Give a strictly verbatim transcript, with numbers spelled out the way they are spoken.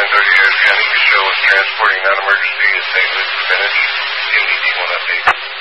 nine thirty Air County, your show is transporting non-emergency to Saint Louis for Vintage. M D D one update.